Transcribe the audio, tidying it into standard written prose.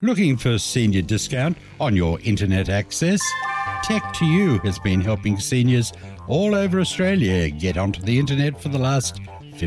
Looking for senior discount on your internet access? Tech2U has been helping seniors all over Australia get onto the internet for the last